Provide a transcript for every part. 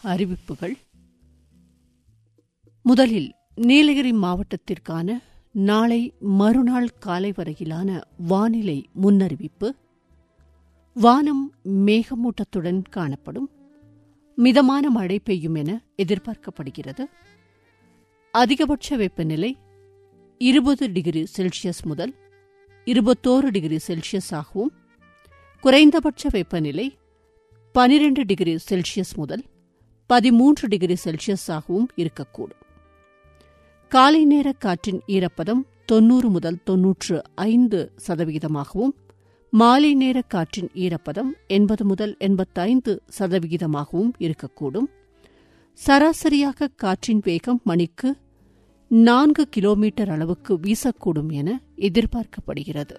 அறிவிப்புகள். முதலில் நீலகிரி மாவட்டத்திற்கான நாளை மறுநாள் காலை வரையிலான வானிலை முன்னறிவிப்பு. வானம் மேகமூட்டத்துடன் காணப்படும். மிதமான மழை பெய்யும் என எதிர்பார்க்கப்படுகிறது. அதிகபட்ச வெப்பநிலை 20 டிகிரி செல்சியஸ் முதல் 21 டிகிரி செல்சியஸ் ஆகவும், குறைந்தபட்ச வெப்பநிலை 12 டிகிரி செல்சியஸ் முதல் 13 டிகிரி செல்சியஸ் ஆகவும் இருக்கக்கூடும். காலை நேர காற்றின் ஈரப்பதம் 90 முதல் 95%, மாலை நேர காற்றின் ஈரப்பதம் 80 முதல் 85% இருக்கக்கூடும். சராசரியாக காற்றின் வேகம் மணிக்கு 4 கிலோமீட்டர் அளவுக்கு வீசக்கூடும் என எதிர்பார்க்கப்படுகிறது.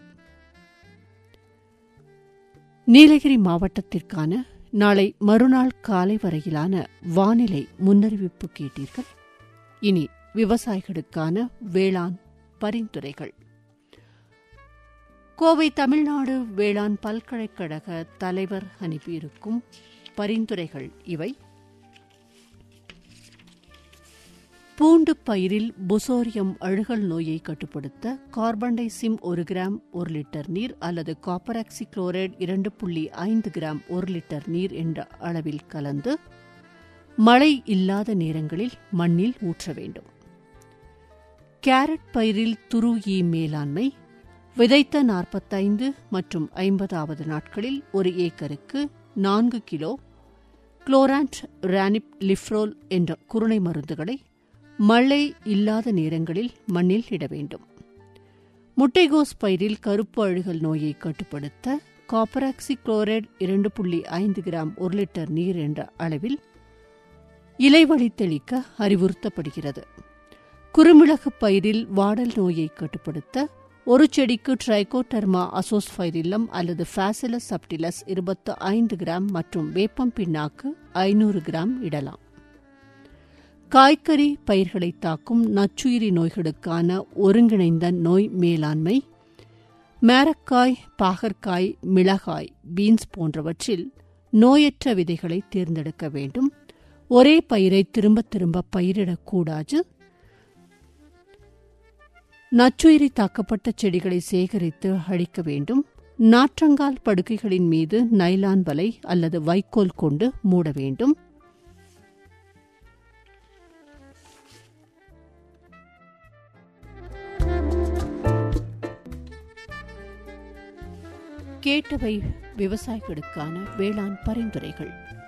நீலகிரி மாவட்டத்திற்கான நாளை மறுநாள் காலை வரையிலான வானிலை முன்னறிவிப்பு கேட்டீர்கள். இனி விவசாயிகளுக்கான வேளாண் பரிந்துரைகள். கோவை தமிழ்நாடு வேளாண் பல்கலைக்கழக தலைவர் அனுப்பியிருக்கும் பரிந்துரைகள் இவை. பூண்டு பயிரில் புசோரியம் அழுகல் நோயை கட்டுப்படுத்த கார்பன்டைசிம் 1 கிராம் 1 லிட்டர் நீர் அல்லது காப்பராக்சி குளோரைடு 2.5 கிராம் 1 லிட்டர் நீர் என்ற அளவில் கலந்து மழை இல்லாத நேரங்களில் மண்ணில் ஊற்ற வேண்டும். கேரட் பயிரில் துரு-ஈ மேலாண்மை. விதைத்த 45 மற்றும் 50வது நாட்களில் 1 ஏக்கருக்கு 4 கிலோ குளோரான்ட் ரானிப் லிஃப்ரோல் என்ற குருணை மருந்துகளை மழை இல்லாத நேரங்களில் மண்ணில் இட வேண்டும். முட்டைகோஸ் பயிரில் கருப்பு அழுகல் நோயை கட்டுப்படுத்த காப்பராக்சி குளோரைடு 2.5 கிராம் 1 லிட்டர் நீர் என்ற அளவில் இலைவழி தெளிக்க அறிவுறுத்தப்படுகிறது. குறுமிளகு பயிரில் வாடல் நோயை கட்டுப்படுத்த ஒரு செடிக்கு ட்ரைகோடர்மா அசோஸ்பைரில்லம் அல்லது பேசிலஸ் சப்டிலஸ் 25 கிராம் மற்றும் வேப்பம் பிண்ணாக்கு 500 கிராம் இடலாம். காய்கறி பயிர்களை தாக்கும் நச்சுயிரி நோய்களுக்கான ஒருங்கிணைந்த நோய் மேலாண்மை. மேரக்காய், பாகற்காய், மிளகாய், பீன்ஸ் போன்றவற்றில் நோயற்ற விதைகளை தேர்ந்தெடுக்க வேண்டும். ஒரே பயிரை திரும்ப திரும்ப பயிரிடக்கூடாது. நச்சுயிரி தாக்கப்பட்ட செடிகளை சேகரித்து அழிக்க வேண்டும். நாற்றங்கால் படுக்கைகளின் மீது நைலான் வலை அல்லது வைக்கோல் கொண்டு மூட வேண்டும். கேட்டவை விவசாயிகளுக்கான வேளாண் பரிந்துரைகள்.